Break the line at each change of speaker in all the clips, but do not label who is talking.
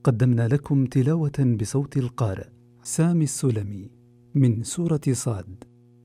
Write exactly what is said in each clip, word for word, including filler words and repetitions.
قدمنا لكم تلاوة بصوت القارئ سامي السلمي من سورة صاد.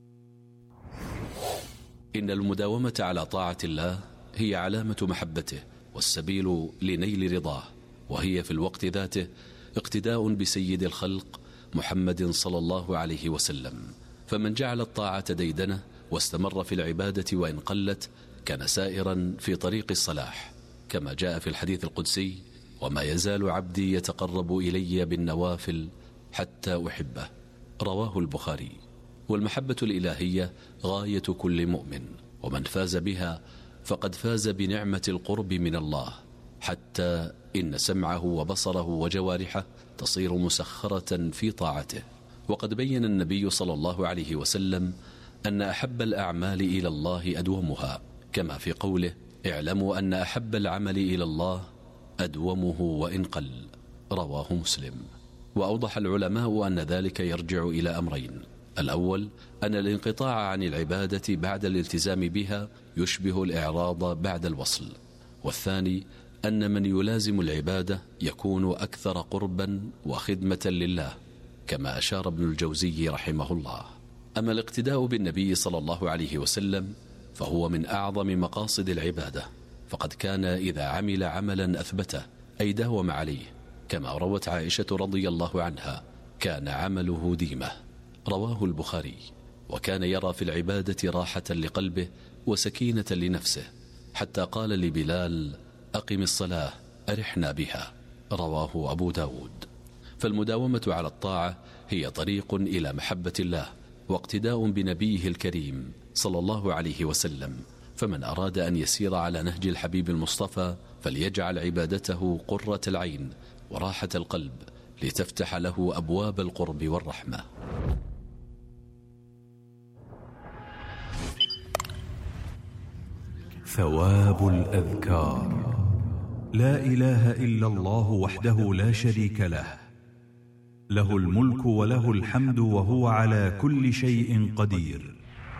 إن المداومة على طاعة الله هي علامة محبته والسبيل لنيل رضاه، وهي في الوقت ذاته اقتداء بسيد الخلق محمد صلى الله عليه وسلم. فمن جعل الطاعة ديدنه واستمر في العبادة وإن قلت كان سائرا في طريق الصلاح، كما جاء في الحديث القدسي: وما يزال عبدي يتقرب إلي بالنوافل حتى أحبه، رواه البخاري. والمحبة الإلهية غاية كل مؤمن، ومن فاز بها فقد فاز بنعمة القرب من الله، حتى إن سمعه وبصره وجوارحه تصير مسخرة في طاعته. وقد بين النبي صلى الله عليه وسلم أن أحب الأعمال إلى الله أدومها، كما في قوله: اعلموا أن أحب العمل إلى الله أدومه وإن قل، رواه مسلم. وأوضح العلماء أن ذلك يرجع إلى أمرين: الأول أن الانقطاع عن العبادة بعد الالتزام بها يشبه الإعراض بعد الوصل، والثاني أن من يلازم العبادة يكون أكثر قربا وخدمة لله، كما أشار ابن الجوزي رحمه الله. أما الاقتداء بالنبي صلى الله عليه وسلم فهو من أعظم مقاصد العبادة، فقد كان إذا عمل عملا أثبته أي داوم عليه، كما روت عائشة رضي الله عنها: كان عمله ديمة، رواه البخاري. وكان يرى في العبادة راحة لقلبه وسكينة لنفسه، حتى قال لبلال: أقم الصلاة أرحنا بها، رواه أبو داود. فالمداومة على الطاعة هي طريق إلى محبة الله واقتداء بنبيه الكريم صلى الله عليه وسلم. فمن أراد أن يسير على نهج الحبيب المصطفى فليجعل عبادته قرة العين وراحة القلب، لتفتح له أبواب القرب والرحمة.
ثواب الأذكار. لا إله إلا الله وحده لا شريك له، له الملك وله الحمد وهو على كل شيء قدير.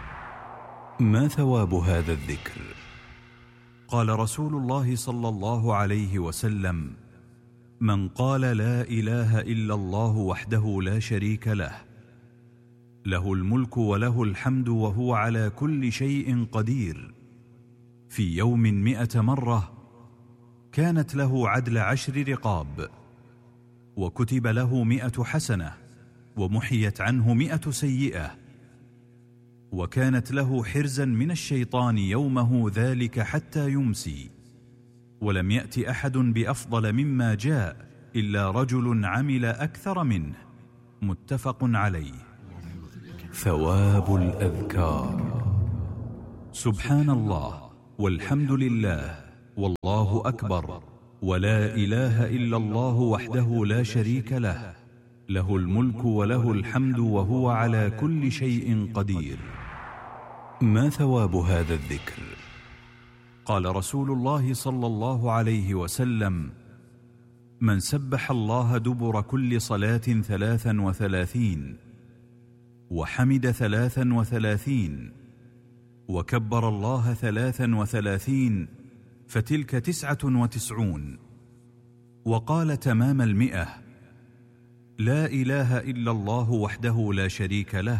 ما ثواب هذا الذكر؟ قال رسول الله صلى الله عليه وسلم: من قال لا إله إلا الله وحده لا شريك له، له الملك وله الحمد وهو على كل شيء قدير، في يوم مئة مرة، كانت له عدل عشر رقاب، وكتب له مئة حسنة، ومحيت عنه مئة سيئة، وكانت له حرزا من الشيطان يومه ذلك حتى يمسي. ولم يأت أحد بأفضل مما جاء إلا رجل عمل أكثر منه، متفق عليه. ثواب الأذكار. سبحان الله والحمد لله والله أكبر ولا إله إلا الله وحده لا شريك له، له الملك وله الحمد وهو على كل شيء قدير. ما ثواب هذا الذكر؟ قال رسول الله صلى الله عليه وسلم: من سبح الله دبر كل صلاة ثلاثا وثلاثين، وحمد ثلاثا وثلاثين، وكبر الله ثلاثا وثلاثين، فتلك تسعة وتسعون، وقال تمام المئة: لا إله إلا الله وحده لا شريك له،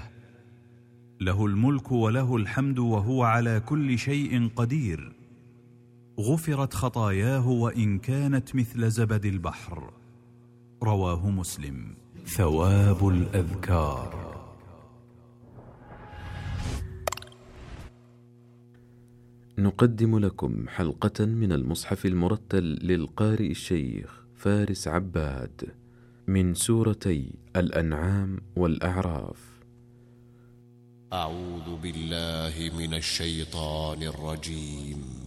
له الملك وله الحمد وهو على كل شيء قدير، غفرت خطاياه وإن كانت مثل زبد البحر، رواه مسلم. ثواب الأذكار.
نقدم لكم حلقة من المصحف المرتل للقارئ الشيخ فارس عباد من سورتي الأنعام والأعراف.
أعوذ بالله من الشيطان الرجيم.